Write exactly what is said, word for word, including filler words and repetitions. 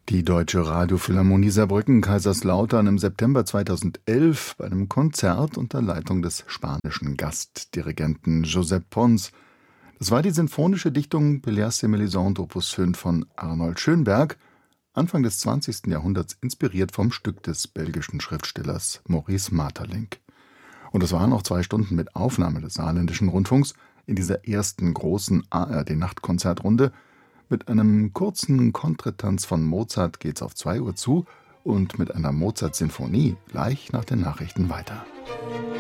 Die Deutsche Radiophilharmonie Saarbrücken-Kaiserslautern im September zweitausendelf bei einem Konzert unter Leitung des spanischen Gastdirigenten Josep Pons. Das war die sinfonische Dichtung Pelléas et Mélisande Opus fünf von Arnold Schönberg, Anfang des zwanzigsten Jahrhunderts inspiriert vom Stück des belgischen Schriftstellers Maurice Maeterlinck. Und es waren noch zwei Stunden mit Aufnahme des Saarländischen Rundfunks in dieser ersten großen A R D-Nachtkonzertrunde. Mit einem kurzen Contretanz von Mozart geht's auf zwei Uhr zu und mit einer Mozart-Sinfonie gleich nach den Nachrichten weiter.